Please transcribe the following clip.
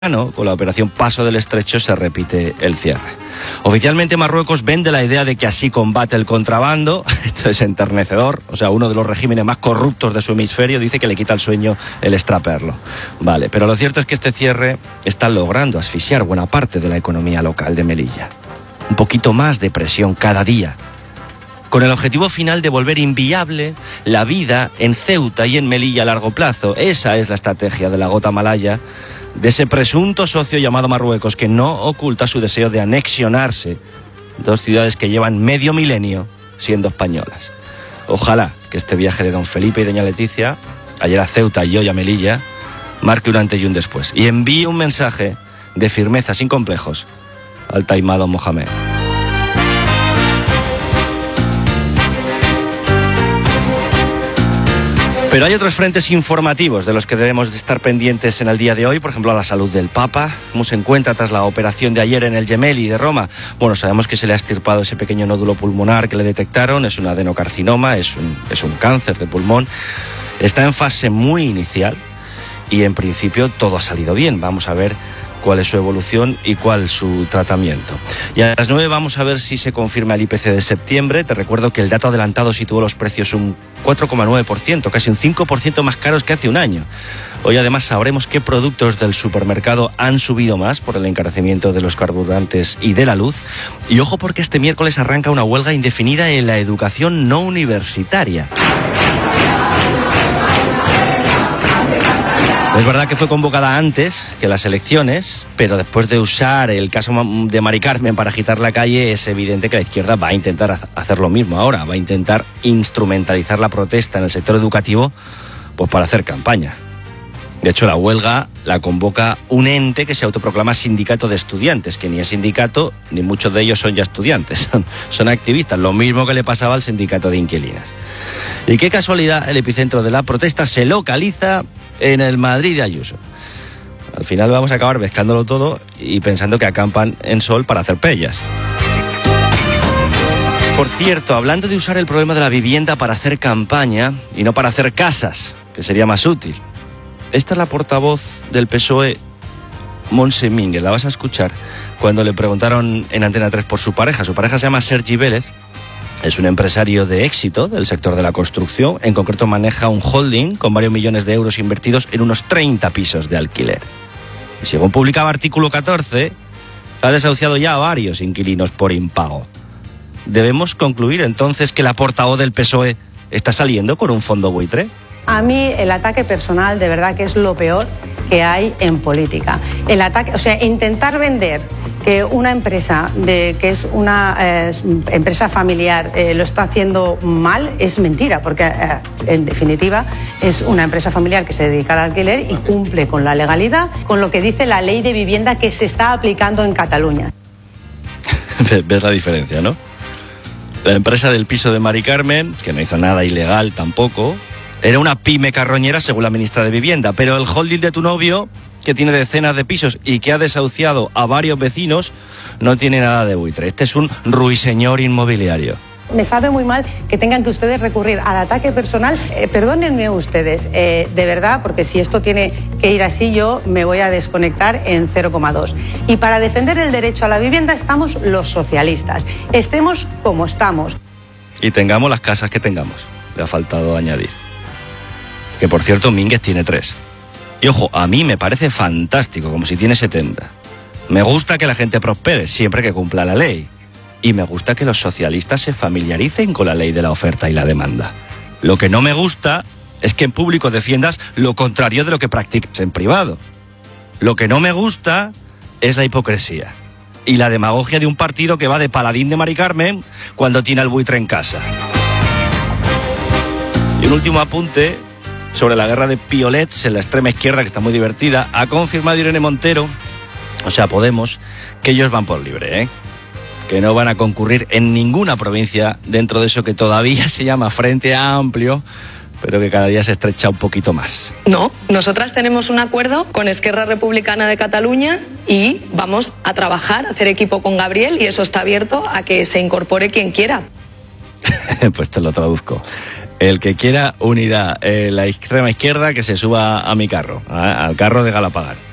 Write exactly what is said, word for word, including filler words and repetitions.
Con la operación Paso del Estrecho se repite el cierre. Oficialmente Marruecos vende la idea de que así combate el contrabando. Esto es enternecedor. O sea, uno de los regímenes más corruptos de su hemisferio dice que le quita el sueño el extraperlo. Vale, pero lo cierto es que este cierre está logrando asfixiar buena parte de la economía local de Melilla. Un poquito más de presión cada día, con el objetivo final de volver inviable la vida en Ceuta y en Melilla a largo plazo. Esa es la estrategia de la gota malaya, de ese presunto socio llamado Marruecos, que no oculta su deseo de anexionarse dos ciudades que llevan medio milenio siendo españolas. Ojalá que este viaje de don Felipe y doña Leticia, ayer a Ceuta y hoy a Melilla, marque un antes y un después, y envíe un mensaje de firmeza sin complejos al taimado Mohamed. Pero hay otros frentes informativos de los que debemos de estar pendientes en el día de hoy. Por ejemplo, la salud del Papa. ¿Cómo se encuentra tras la operación de ayer en el Gemelli de Roma? Bueno, sabemos que se le ha extirpado ese pequeño nódulo pulmonar que le detectaron. Es un adenocarcinoma, es un, es un cáncer de pulmón. Está en fase muy inicial y en principio todo ha salido bien. Vamos a ver cuál es su evolución y cuál su tratamiento. Y a las nueve vamos a ver si se confirma el I P C de septiembre. Te recuerdo que el dato adelantado situó los precios un cuatro coma nueve por ciento, casi un cinco por ciento más caros que hace un año. Hoy además sabremos qué productos del supermercado han subido más por el encarecimiento de los carburantes y de la luz. Y ojo, porque este miércoles arranca una huelga indefinida en la educación no universitaria. Es verdad que fue convocada antes que las elecciones, pero después de usar el caso de Mari Carmen para agitar la calle, es evidente que la izquierda va a intentar hacer lo mismo ahora, va a intentar instrumentalizar la protesta en el sector educativo pues para hacer campaña. De hecho, la huelga la convoca un ente que se autoproclama sindicato de estudiantes, que ni es sindicato, ni muchos de ellos son ya estudiantes, son, son activistas, lo mismo que le pasaba al sindicato de inquilinas. Y qué casualidad, el epicentro de la protesta se localiza en el Madrid de Ayuso. Al final vamos a acabar mezclándolo todo y pensando que acampan en Sol para hacer pellas. Por cierto, hablando de usar el problema de la vivienda para hacer campaña y no para hacer casas, que sería más útil, esta es la portavoz del P S O E, Montse Mínguez. La vas a escuchar cuando le preguntaron en Antena tres por su pareja. Su pareja se llama Sergi Vélez. Es un empresario de éxito del sector de la construcción. En concreto maneja un holding con varios millones de euros invertidos en unos treinta pisos de alquiler. Y según publicaba Artículo catorce, ha desahuciado ya a varios inquilinos por impago. ¿Debemos concluir entonces que la portavoz del P S O E está saliendo con un fondo buitre? A mí el ataque personal de verdad que es lo peor que hay en política. El ataque, o sea, intentar vender que una empresa de, que es una eh, empresa familiar eh, lo está haciendo mal es mentira, porque eh, en definitiva es una empresa familiar que se dedica al alquiler y cumple con la legalidad, con lo que dice la ley de vivienda que se está aplicando en Cataluña. ¿Ves la diferencia, no? La empresa del piso de Mari Carmen, que no hizo nada ilegal tampoco, era una pyme carroñera según la ministra de Vivienda, pero el holding de tu novio, que tiene decenas de pisos y que ha desahuciado a varios vecinos, no tiene nada de buitre. Este es un ruiseñor inmobiliario. Me sabe muy mal que tengan que ustedes recurrir al ataque personal. Eh, perdónenme ustedes, eh, de verdad, porque si esto tiene que ir así, yo me voy a desconectar en cero coma dos. Y para defender el derecho a la vivienda estamos los socialistas. Estemos como estamos. Y tengamos las casas que tengamos. Le ha faltado añadir. Que por cierto, Mínguez tiene tres. Y ojo, a mí me parece fantástico, como si tiene setenta. Me gusta que la gente prospere, siempre que cumpla la ley. Y me gusta que los socialistas se familiaricen con la ley de la oferta y la demanda. Lo que no me gusta es que en público defiendas lo contrario de lo que practicas en privado. Lo que no me gusta es la hipocresía y la demagogia de un partido que va de paladín de Mari Carmen cuando tiene al buitre en casa. Y un último apunte sobre la guerra de piolets en la extrema izquierda, que está muy divertida. Ha confirmado Irene Montero, o sea, Podemos, que ellos van por libre, ¿eh? Que no van a concurrir en ninguna provincia dentro de eso que todavía se llama Frente Amplio, pero que cada día se estrecha un poquito más. No, nosotras tenemos un acuerdo con Esquerra Republicana de Cataluña y vamos a trabajar, a hacer equipo con Gabriel, y eso está abierto a que se incorpore quien quiera. Pues te lo traduzco. El que quiera unidad en la extrema izquierda, que se suba a mi carro, al carro de Galapagar.